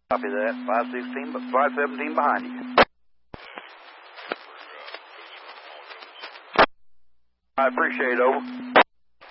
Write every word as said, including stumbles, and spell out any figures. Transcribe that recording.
Copy that. five sixteen, five seventeen behind you. I appreciate it, over.